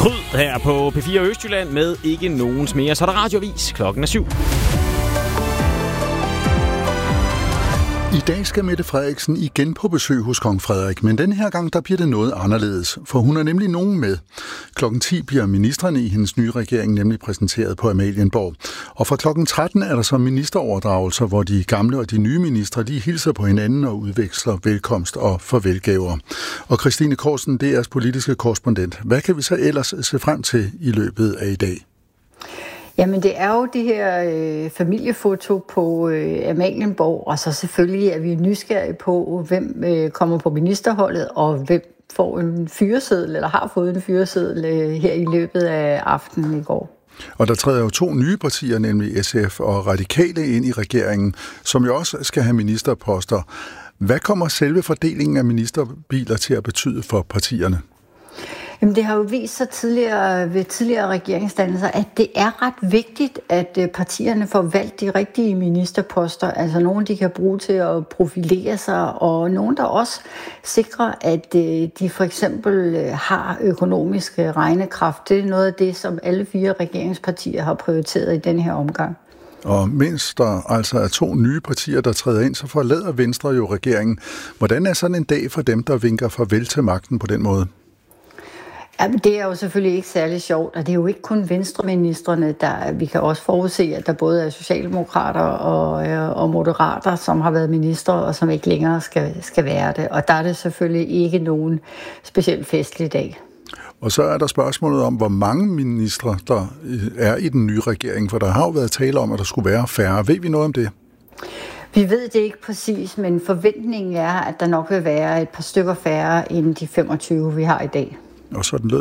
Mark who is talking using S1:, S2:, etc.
S1: Fryd her på P4 Østjylland med ikke nogens mere. Så er der radioavis. Klokken er 7.
S2: I dag skal Mette Frederiksen igen på besøg hos kong Frederik, men den her gang der bliver det noget anderledes, for hun er nemlig nogen med. Klokken 10 bliver ministrene i hendes nye regering nemlig præsenteret på Amalienborg. Og fra klokken 13 er der så ministeroverdragelser, hvor de gamle og de nye ministre de hilser på hinanden og udveksler velkomst og farvelgaver. Og Christine Korsen, DR's politiske korrespondent. Hvad kan vi så ellers se frem til i løbet af i dag?
S3: Jamen det er jo det her familiefoto på Amalienborg, og så selvfølgelig er vi nysgerrige på, hvem kommer på ministerholdet, og hvem får en fyreseddel, eller har fået en fyreseddel her i løbet af aftenen i går.
S2: Og der træder jo 2 nye partier, nemlig SF og Radikale, ind i regeringen, som jo også skal have ministerposter. Hvad kommer selve fordelingen af ministerbiler til at betyde for partierne?
S3: Jamen, det har jo vist sig ved tidligere regeringsdannelser, at det er ret vigtigt, at partierne får valgt de rigtige ministerposter. Altså nogen, de kan bruge til at profilere sig, og nogen, der også sikrer, at de for eksempel har økonomisk regnekraft. Det er noget af det, som alle 4 regeringspartier har prioriteret i denne her omgang.
S2: Og mens der altså er 2 nye partier, der træder ind, så forlader Venstre jo regeringen. Hvordan er sådan en dag for dem, der vinker farvel til magten på den måde?
S3: Jamen, det er jo selvfølgelig ikke særlig sjovt, og det er jo ikke kun venstreministrene, vi kan også forudse, at der både er socialdemokrater og moderater, som har været ministre, og som ikke længere skal være det. Og der er det selvfølgelig ikke nogen specielt festlig dag.
S2: Og så er der spørgsmålet om, hvor mange ministre der er i den nye regering, for der har jo været tale om, at der skulle være færre. Ved vi noget om det?
S3: Vi ved det ikke præcis, men forventningen er, at der nok vil være et par stykker færre end de 25, vi har i dag.
S2: Og sådan lød